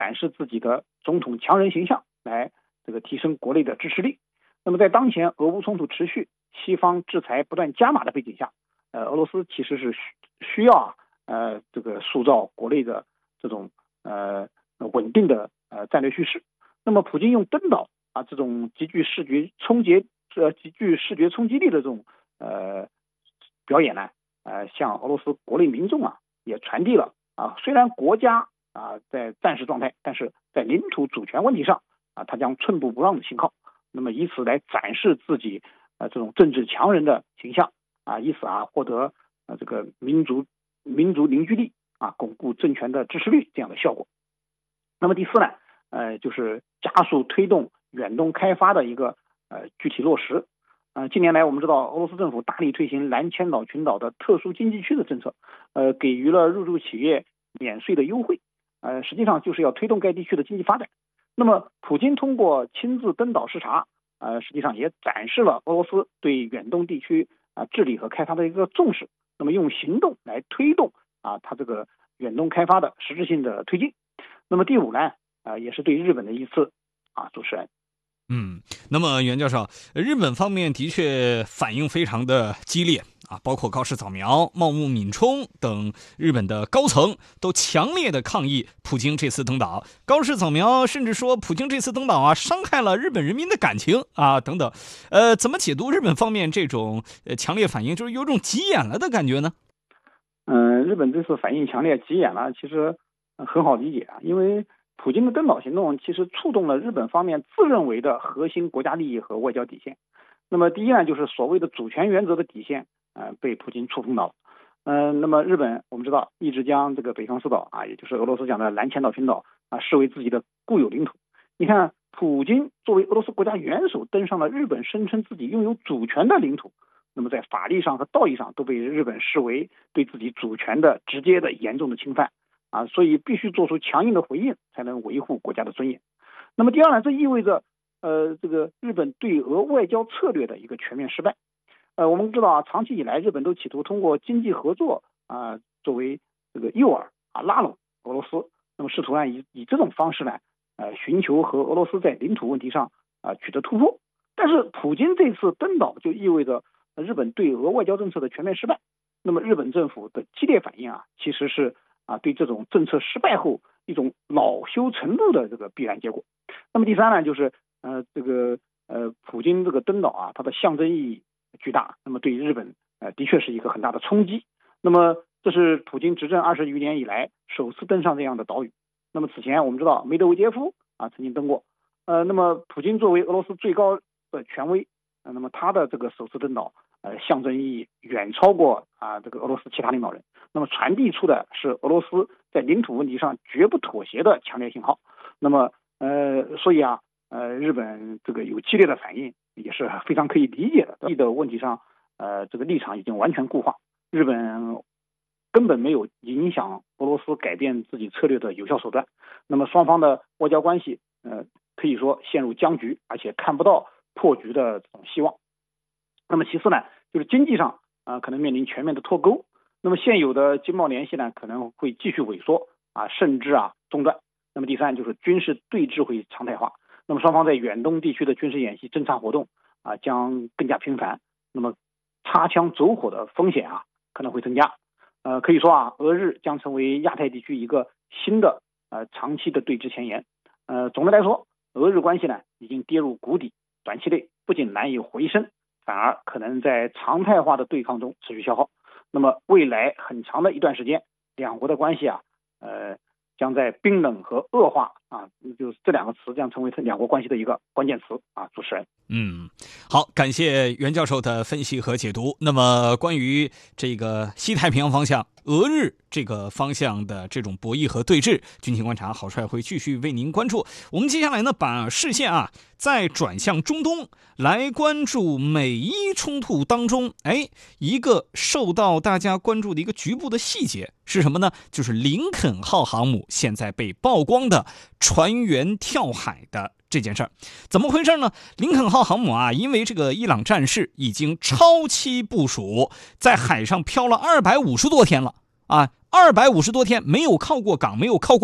展示自己的总统强人形象，来这个提升国内的支持力。那么在当前俄乌冲突持续、西方制裁不断加码的背景下，俄罗斯其实是需要这个塑造国内的这种稳定的战略叙事。那么普京用登岛这种极具视觉冲击力的这种表演呢，向俄罗斯国内民众也传递了虽然国家在战时状态，但是在领土主权问题上他将寸步不让的信号。那么以此来展示自己这种政治强人的形象以此获得这个民族凝聚力巩固政权的支持率这样的效果。那么第四呢，就是加速推动远东开发的一个具体落实。近年来我们知道俄罗斯政府大力推行南千岛群岛的特殊经济区的政策，给予了入驻企业免税的优惠，实际上就是要推动该地区的经济发展。那么普京通过亲自登岛视察，实际上也展示了俄罗斯对远东地区治理和开发的一个重视，那么用行动来推动它这个远东开发的实质性的推进。那么第五呢，也是对日本的一次主持人。 那么袁教授，日本方面的确反应非常的激烈包括高市早苗、茂木敏充等日本的高层都强烈的抗议普京这次登岛。高市早苗甚至说普京这次登岛伤害了日本人民的感情等等。怎么解读日本方面这种强烈反应，就是有种急眼了的感觉呢？ 日本这次反应强烈急眼了，其实很好理解因为普京的登岛行动其实触动了日本方面自认为的核心国家利益和外交底线。那么第一呢，就是所谓的主权原则的底线被普京触碰到了。那么日本我们知道一直将这个北方四岛也就是俄罗斯讲的南千岛群岛视为自己的固有领土。你看普京作为俄罗斯国家元首登上了日本声称自己拥有主权的领土，那么在法律上和道义上都被日本视为对自己主权的直接的严重的侵犯所以必须做出强硬的回应，才能维护国家的尊严。那么第二呢，这意味着这个日本对俄外交策略的一个全面失败。我们知道长期以来日本都企图通过经济合作作为这个诱饵拉拢俄罗斯，那么试图以这种方式呢寻求和俄罗斯在领土问题上取得突破。但是普京这次登岛就意味着日本对俄外交政策的全面失败。那么日本政府的激烈反应其实是对这种政策失败后一种恼羞成怒的这个必然结果。那么第三呢，就是普京这个登岛它的象征意义巨大，那么对日本的确是一个很大的冲击。那么这是普京执政20余年以来首次登上这样的岛屿。那么此前我们知道梅德韦杰夫曾经登过，那么普京作为俄罗斯最高的权威，那么他的这个首次登岛象征意义远超过这个俄罗斯其他领导人，那么传递出的是俄罗斯在领土问题上绝不妥协的强烈信号。那么所以日本这个有激烈的反应也是非常可以理解的。的问题上这个立场已经完全固化，日本根本没有影响俄罗斯改变自己策略的有效手段。那么双方的外交关系可以说陷入僵局，而且看不到破局的这种希望。那么其次呢，就是经济上可能面临全面的脱钩。那么现有的经贸联系呢可能会继续萎缩甚至中断。那么第三就是军事对峙会常态化，那么双方在远东地区的军事演习侦察活动将更加频繁，那么擦枪走火的风险可能会增加。可以说俄日将成为亚太地区一个新的长期的对峙前沿。总的来说，俄日关系呢已经跌入谷底，短期内不仅难以回升，反而可能在常态化的对抗中持续消耗。那么未来很长的一段时间，两国的关系将在冰冷和恶化就是这两个词将成为两国关系的一个关键词主持人。 好，感谢袁教授的分析和解读。那么关于这个西太平洋方向俄日这个方向的这种博弈和对峙，军情观察郝帅会继续为您关注。我们接下来呢，把视线再转向中东，来关注美伊冲突当中一个受到大家关注的一个局部的细节是什么呢？就是林肯号航母现在被曝光的船员跳海的这件事儿。怎么回事呢？林肯号航母因为这个伊朗战事已经超期部署，在海上漂了250多天了250多天没有靠过港，没有靠过岸。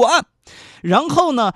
然后呢，